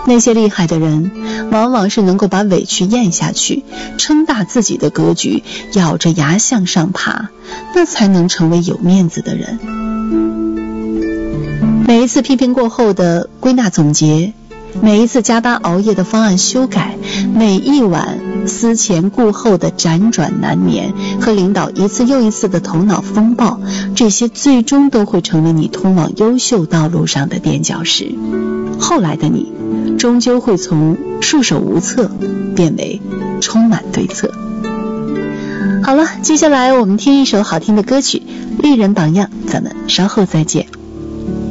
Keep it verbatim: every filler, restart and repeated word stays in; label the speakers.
Speaker 1: 那些厉害的人往往是能够把委屈咽下去，撑大自己的格局，咬着牙向上爬，那才能成为有面子的人。每一次批评过后的归纳总结，每一次加班熬夜的方案修改，每一晚思前顾后的辗转难眠，和领导一次又一次的头脑风暴，这些最终都会成为你通往优秀道路上的垫脚石。后来的你终究会从束手无策变为充满对策。好了，接下来我们听一首好听的歌曲，丽人榜样，咱们稍后再见。